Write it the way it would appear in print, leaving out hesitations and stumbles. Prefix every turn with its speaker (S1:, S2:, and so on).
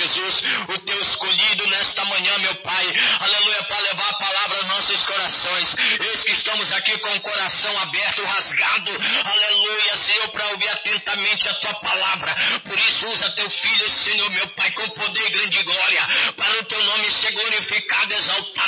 S1: Jesus, o teu escolhido nesta manhã, meu Pai, aleluia, para levar a palavra aos nossos corações. Eis que estamos aqui com o coração aberto, rasgado, aleluia, Senhor, para ouvir atentamente a tua palavra. Por isso usa teu filho, Senhor, meu Pai, com poder e grande glória, para o teu nome ser glorificado, exaltado